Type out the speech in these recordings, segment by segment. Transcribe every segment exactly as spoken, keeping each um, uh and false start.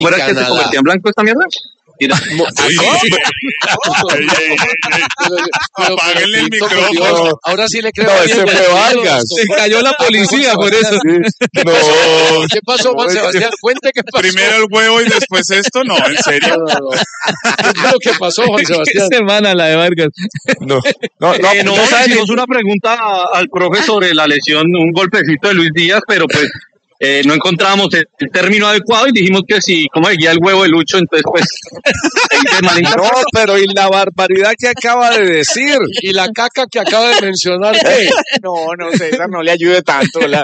¿Fuera que se convertía en blanco esta mierda? Mira, apáguenle el micrófono. Ahora sí le creo. No, ese fue Vargas. Se cayó la policía por eso. No. ¿Qué pasó, Juan Sebastián? Cuente qué pasó. Primero el huevo y después esto, no, en serio. No, no, no. ¿Qué fue lo que pasó, Juan Sebastián? Qué semana la de Vargas. No, no, no. eh, no, hicimos una pregunta al profe sobre la lesión, un golpecito de Luis Díaz, pero pues eh, no encontramos el, el término adecuado y dijimos que si, como seguía el huevo de Lucho, entonces pues... No, pero y la barbaridad que acaba de decir. Y la caca que acaba de mencionar, ¿qué? No, no, César, no le ayude tanto. La...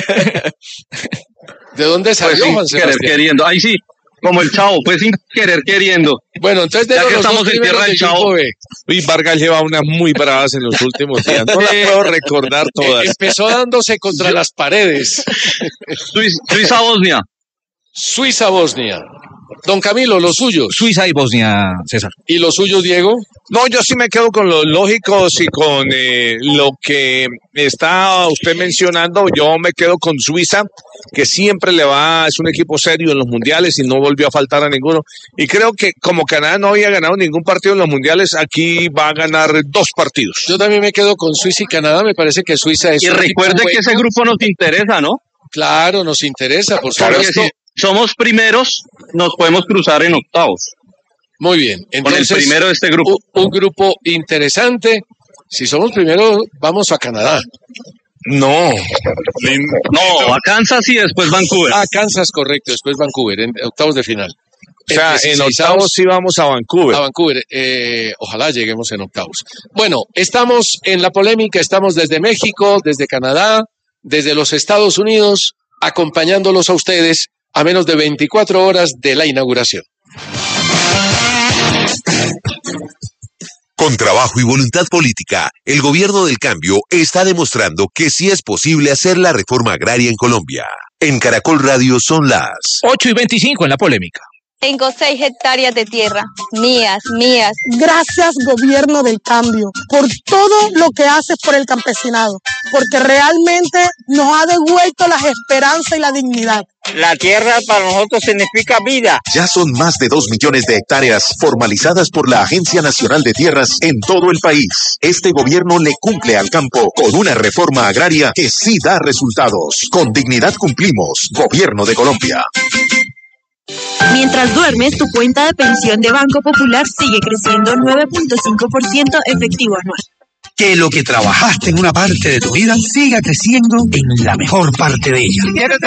¿De dónde Pues salió, sin Juan querer Sebastián? queriendo, ahí sí, como el Chavo, fue sin querer queriendo. Bueno, entonces Ya de que los estamos dos en primeros tierra del del grupo Chavo. B. Y Vargas lleva unas muy bravas en los últimos días. No las puedo recordar Eh, todas. empezó dándose contra las paredes. Suiza, Suiza Bosnia. Suiza-Bosnia. Don Camilo, los suyos. Suiza y Bosnia, César. ¿Y los suyos, Diego? No, yo sí me quedo con los lógicos y con eh, lo que está usted mencionando. Yo me quedo con Suiza, que siempre le va, es un equipo serio en los mundiales y no volvió a faltar a ninguno. Y creo que como Canadá no había ganado ningún partido en los mundiales, aquí va a ganar dos partidos. Yo también me quedo con Suiza y Canadá. Me parece que Suiza es Y un recuerde equipo que ese bueno. grupo nos interesa, ¿no? Claro, nos interesa, por Porque supuesto. si somos primeros, nos podemos cruzar en octavos. Muy bien. Entonces, con el primero de este grupo. Un, un grupo interesante. Si somos primeros, vamos a Canadá. No. Lindo. No, a Kansas y después Vancouver. Ah, Kansas, correcto. Después Vancouver, en octavos de final. O sea, en dieciseisavos octavos sí vamos a Vancouver. A Vancouver. Eh, ojalá lleguemos en octavos. Bueno, estamos en la polémica. Estamos desde México, desde Canadá, desde los Estados Unidos, acompañándolos a ustedes a menos de veinticuatro horas de la inauguración. Con trabajo y voluntad política, el gobierno del cambio está demostrando que sí es posible hacer la reforma agraria en Colombia. En Caracol Radio son las ocho y veinticinco en la polémica. Tengo seis hectáreas de tierra, mías, mías. Gracias, gobierno del cambio, por todo lo que haces por el campesinado, porque realmente nos ha devuelto la esperanza y la dignidad. La tierra para nosotros significa vida. Ya son más de dos millones de hectáreas formalizadas por la Agencia Nacional de Tierras en todo el país. Este gobierno le cumple al campo con una reforma agraria que sí da resultados. Con dignidad cumplimos. Gobierno de Colombia. Mientras duermes, tu cuenta de pensión de Banco Popular sigue creciendo nueve punto cinco por ciento efectivo anual. Que lo que trabajaste en una parte de tu vida siga creciendo en la mejor parte de ella.